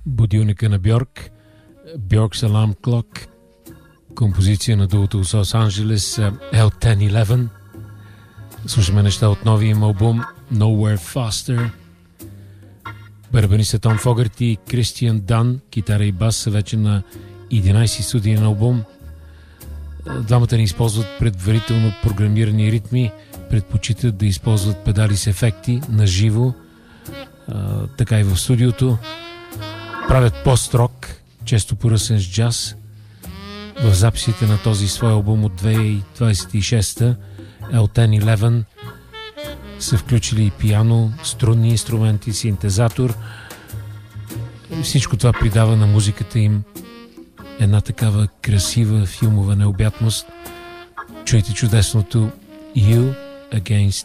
будилника на Бьорк, Bjork's Alarm Clock, композиция на дуото от Лос-Анджелес L1011. Слушаме неща от новия им албум Nowhere Faster. Барабаниста Том Фогърти и Кристиан Дан, китара и бас, са вече на 11 студиен албум. Двамата не използват предварително програмирани ритми, предпочитат да използват педали с ефекти на живо, така и в студиото. Правят пост-рок, често поръсен с джаз. В записите на този свой албум от 2026 L1011 са включили и пиано, струнни инструменти, синтезатор. Всичко това придава на музиката им една такава красива филмова необятност. Чуйте чудесното You Against